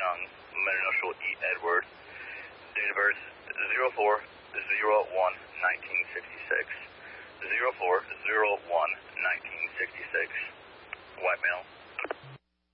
Young, middle initial E. Edward, date of birth 04/01/1966, 04/01/1966, white male.